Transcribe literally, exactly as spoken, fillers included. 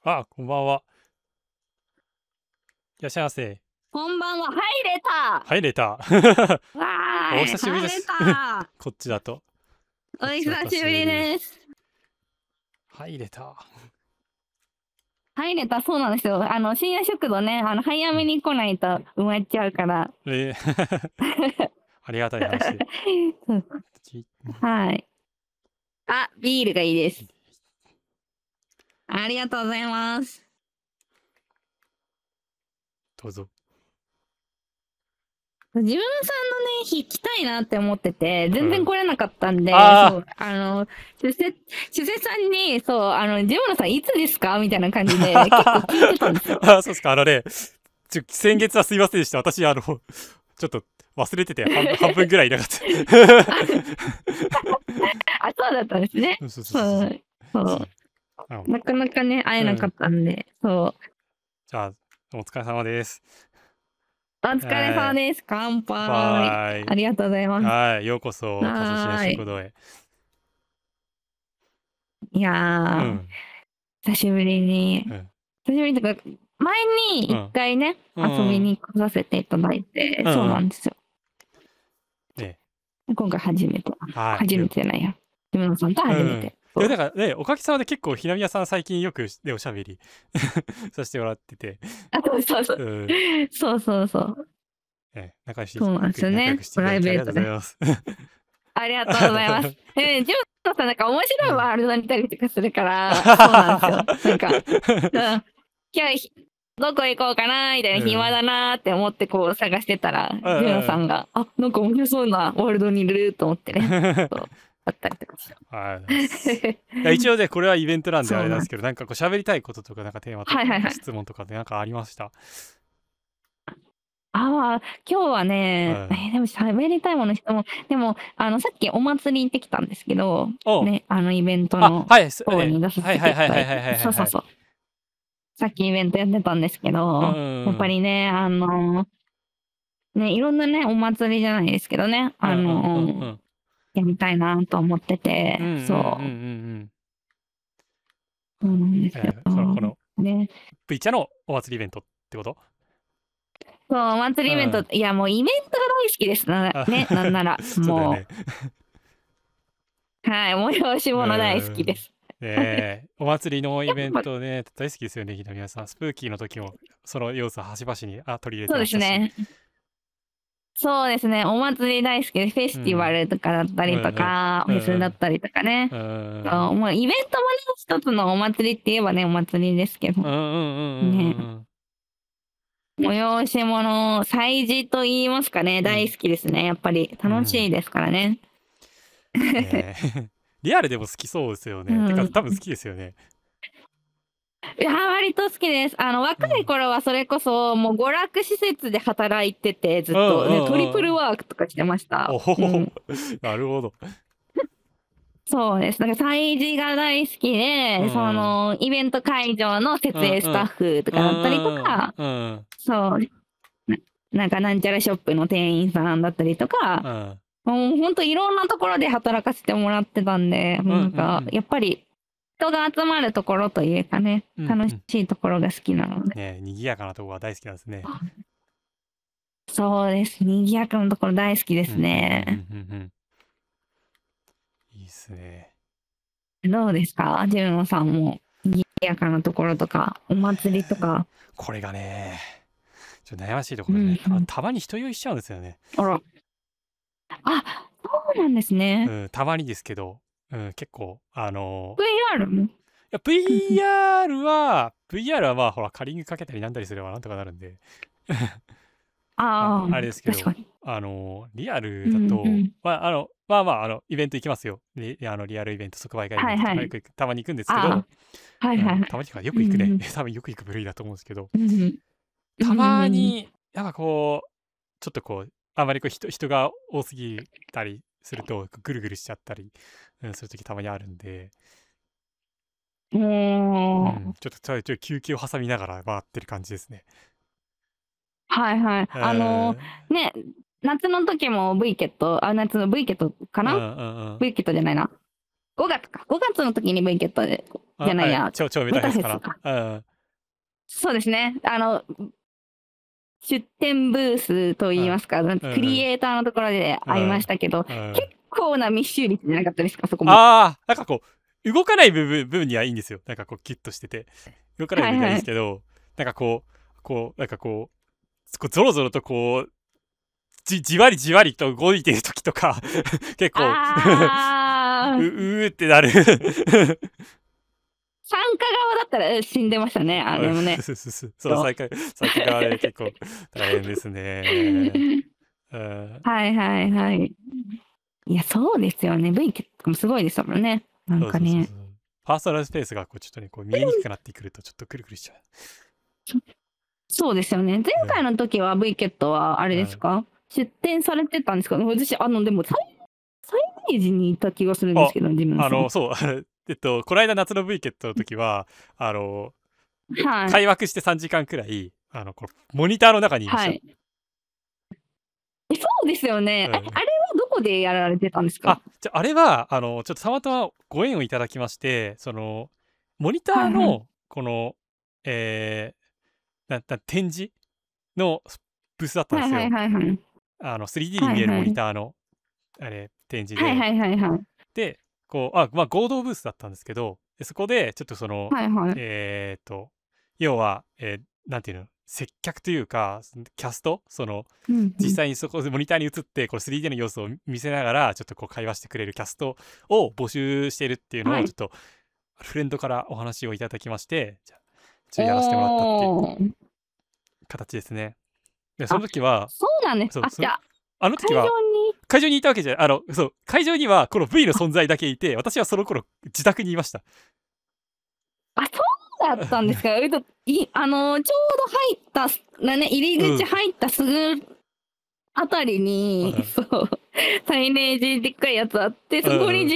あ、こんばんは。いらっしゃいませ。 こんばんは。入れた。 入れた。 わーい、 お久しぶりで入れす。 た。 こっちだと。 おこっちだと久しぶりです。 入れた。 入れた、そうなんですよ。あの、深夜食堂ね、あの、早めに来ないと埋まっちゃうから。 えーありがたい話で。 はい。あ、ビールがいいです。ありがとうございます。 どうぞ。 自分さんのね、日来たいなって思ってて、全然来れなかったんで、 うん、あそう、あの、主せ、主せさんに、そう、あの、自分のさんいつですかみたいな感じで、結構聞いてたんですよ。 あ、そうですか。あのね、ちょ先月はすいませんでした。私、あの、ちょっと忘れてて半、半分ぐらいいなかった。 あ、そうだったんですね。 そうそうそそうう。そう。なかなかね、会えなかったんで、うん、そう。 じゃあ、お疲れ様です。 お疲れ様です。乾杯。ありがとうございます。 はい、ようこそ、加須深夜食堂へ。 いやー、うん、久しぶりに、うん、久しぶりとか、前に一回ね、うん、遊びに来させていただいて、うん、そうなんですよ。ね、今回初めて。はい、初めてじゃないや。自分さんと初めて。 うん、だからね、おかげさまで結構、ひなみやさん最近よくでおしゃべりさせてもらってて。 あ、そうそうそう。うん、そうそうそう。 え、仲良し、 そうなんですよね。プライベートで。ありがとうございます。えー、ジュンさんなんか面白いワールドにいたりとかするから、そうなんですよ。なんか、うん、今日どこ行こうかなみたいな、暇だなって思ってこう探してたら、ジュンさんが、あ、なんか面白そうなワールドにいると思ってね。そうあったりとかして。 はい。一応ね、これはイベントなんであれなんですけど、なんかこう喋りたいこととか、なんかテーマとか、はいはいはい、質問とかでなんかありました？ ああ、今日はね、はい、えー、でも喋りたいもの人も、でも、あの、さっきお祭り行ってきたんですけど、ね、あのイベントの方に出させていただいて、そうそうそう。さっきイベントやってたんですけど、やっぱりね、あの、ね、いろんなね、お祭りじゃないですけどね、あの、やりたいなと思ってて、そう。そうなんですよ。 この、ね、V 茶のお祭りイベントってこと？ そう、お祭りイベント、いやもうイベントが大好きですね、なんなら。もう。はい、催し物大好きです。 ね、お祭りのイベントね、大好きですよね、ひなみやさん。スプーキーの時も、その要素端々にあ取り入れてましたし。 そうですね。そうですね、お祭り大好きで、フェスティバルとかだったりとか、フェスだったりとかね。そうもうイベントもね、一つのお祭りって言えばね、お祭りですけど。ね。催し物、祭事と言いますかね、大好きですね、やっぱり。楽しいですからね。 ねリアルでも好きそうですよね。うん、てか、多分好きですよね。 いや、割と好きです。あの、若い頃はそれこそ、もう娯楽施設で働いてて、ずっと、ね、トリプルワークとかしてました。 おお、うん、なるほど。 そうです。だから催事が大好きで、うん、その、イベント会場の設営スタッフとかだったりとか、うんうん、そうな、なんかなんちゃらショップの店員さんだったりとか、うん、もうほんといろんなところで働かせてもらってたんで、うん、なんか、やっぱり、人が集まるところというかね、楽しいところが好きなので。 ね、賑やかなところが大好きなんですね。 そうです。賑やかなところ大好きですね。 いいっすね。 どうですか、ジュンさんも賑やかなところとか、お祭りとか。 これがね、ちょっと悩ましいところでね、うんうん、たまに人酔いしちゃうんですよね。 あら。あ、そうなんですね。 うん、たまにですけど、うん、結構、あのー、 ブイアール もいや、ブイアール は、ブイアール はまあ、ほら、カリングかけたりなんだりすればなんとかなるんで。 ああ、 あれですけど、あの、リアルだと、うんうん、まあ、あの、まあまあ、あの、イベント行きますよ。リあのリアルイベント、即売会イベントとかよく、はいはい、たまに行くんですけど、はいはい、うん、たまにかよく行くね。うんうん、多分よく行く部類だと思うんですけど、うんうん、たまに、やっぱこう、ちょっとこう、あまりこう人人が多すぎたりすると、ぐるぐるしちゃったり、うん、するときたまにあるんで、うん、ちょっとちょっと休憩を挟みながら回ってる感じですね。 はいはい。あのー、ね、夏の時も V ケット、あ、夏の V ケットかな、うんうんうん、?V ケットじゃないな。 ごがつか。ごがつの時に V ケットで、じゃないや、 超、超メタフェスかな。うん。 そうですね。あの、出店ブースといいますか、うん、クリエイターのところで会いましたけど、うんうん、結構な密集率じゃなかったですか、そこも。 ああ、なんかこう、動かない部分部分にはいいんですよ。なんかこう、キュッとしてて。動かない部分にはいいんですけど、はいはい、なんかこう、こう、なんかこう、ゾロゾロとこう、じ, じわりじわりと動いてる時とか結構ううーってなる参加側だったら死んでましたね、あれもね。 そう参加参加側で結構大変ですね。 うん、はいはいはい。いやそうですよね。V 結構すごいですもんね。なんかね。そうそうそうそう、 パーソナルスペースがこうちょっとねこう見えにくくなってくるとちょっとくるくるしちゃう。 そうですよね。前回の時は V ケットはあれですか、うん、出展されてたんですか？私、あの、でも、サイネージにいた気がするんですけど、自分あの、そう、えっと、この間夏の V ケットの時は、あの、はい、開幕してさんじかんくらい、あの、このモニターの中にいました。はい、 そうですよね、うん、あれはどこでやられてたんですか？ あ、じゃあ、あれは、あの、ちょっとたまたまご縁をいただきまして、その、モニターの、この、はいはい、えー、なな展示のブースだったんですよ。はいはいはいはい、あの スリーディー に見えるモニターの、はいはい、あれ展示で、はいはいはいはい、でこうあ、まあ、合同ブースだったんですけど、でそこでちょっとその、はいはい、えっ、ー、と要は、えー、なんていうの接客というかキャストその、うんうん、実際にそこでモニターに映ってこれ スリーディー の様子を見せながらちょっとこう会話してくれるキャストを募集しているっていうのをちょっと、はい、フレンドからお話をいただきまして、じゃあちょっとやらせてもらったっていう形ですね。でその時はそうなんです。あ、じゃああの時は会場にいたわけじゃあのそう会場にはこの V の存在だけいて、私はその頃自宅にいました。 あ、そうだったんですか。いあのちょうど入ったなね入り口入ったすぐあたりに、うん、そうサイネージでっかいやつあって、そこに